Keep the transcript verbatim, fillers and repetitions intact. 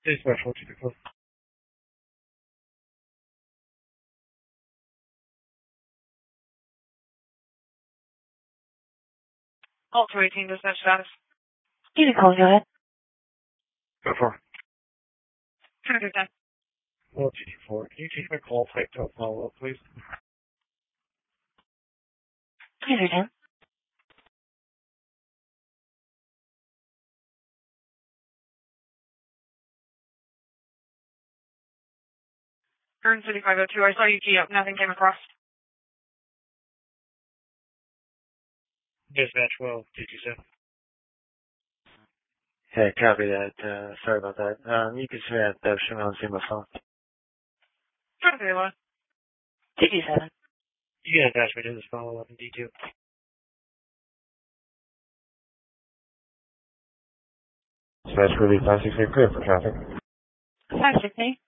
Dispatch one two four. All two eighteen dispatch status. You can call, go ahead. Go for. Trying to do that. one two two four. Can you take my call type to follow up, please? Please return. Garden City five oh two. I saw you key up. Nothing came across. Dispatch twelve two two seven. Hey, copy that. Uh, sorry about that. Um, you can see that uh, show me on see my phone. Trying to do what? T T seven. You can attach me to this follow up in D two. Dispatch really five six eight clear for traffic. five six eight.